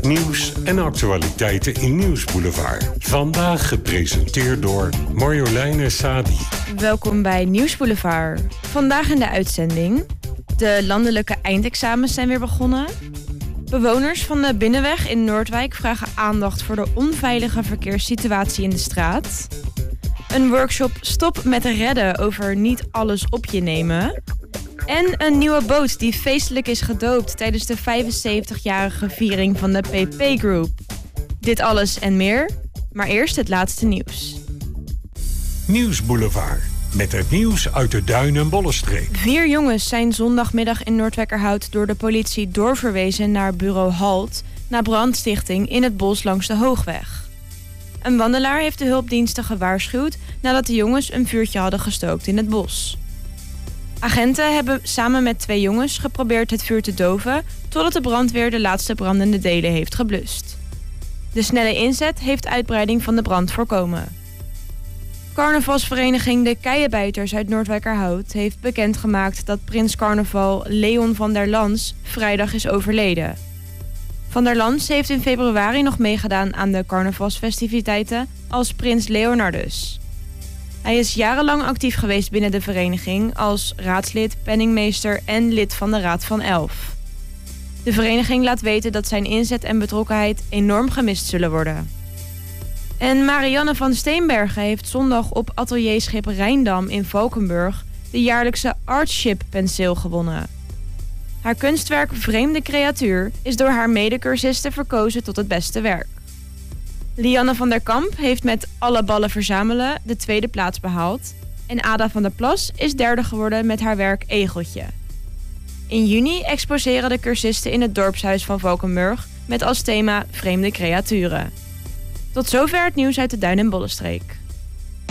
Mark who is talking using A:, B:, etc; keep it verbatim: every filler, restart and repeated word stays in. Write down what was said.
A: Nieuws en actualiteiten in Nieuwsboulevard. Vandaag gepresenteerd door Marjoleine Sadi.
B: Welkom bij Nieuwsboulevard. Vandaag in de uitzending. De landelijke eindexamens zijn weer begonnen. Bewoners van de Binnenweg in Noordwijk vragen aandacht voor de onveilige verkeerssituatie in de straat. Een workshop Stop met redden over niet alles op je nemen. En een nieuwe boot die feestelijk is gedoopt tijdens de vijfenzeventigjarige viering van de P P Group. Dit alles en meer, maar eerst het laatste nieuws.
A: Nieuwsboulevard, met het nieuws uit de Duin- en Bollenstreek.
B: Vier jongens zijn zondagmiddag in Noordwijkerhout door de politie doorverwezen naar bureau Halt na brandstichting in het bos langs de Hoogweg. Een wandelaar heeft de hulpdiensten gewaarschuwd nadat de jongens een vuurtje hadden gestookt in het bos. Agenten hebben samen met twee jongens geprobeerd het vuur te doven totdat de brandweer de laatste brandende delen heeft geblust. De snelle inzet heeft uitbreiding van de brand voorkomen. Carnavalsvereniging De Keienbijters uit Noordwijkerhout heeft bekendgemaakt dat prins carnaval Leon van der Lans vrijdag is overleden. Van der Lans heeft in februari nog meegedaan aan de carnavalsfestiviteiten als prins Leonardus. Hij is jarenlang actief geweest binnen de vereniging als raadslid, penningmeester en lid van de Raad van Elf. De vereniging laat weten dat zijn inzet en betrokkenheid enorm gemist zullen worden. En Marianne van Steenbergen heeft zondag op atelierschip Rijndam in Valkenburg de jaarlijkse Artship penseel gewonnen. Haar kunstwerk Vreemde Creatuur is door haar medecursisten verkozen tot het beste werk. Lianne van der Kamp heeft met Alle ballen verzamelen de tweede plaats behaald. En Ada van der Plas is derde geworden met haar werk Egeltje. In juni exposeren de cursisten in het dorpshuis van Valkenburg met als thema Vreemde Creaturen. Tot zover het nieuws uit de Duin- en Bollenstreek.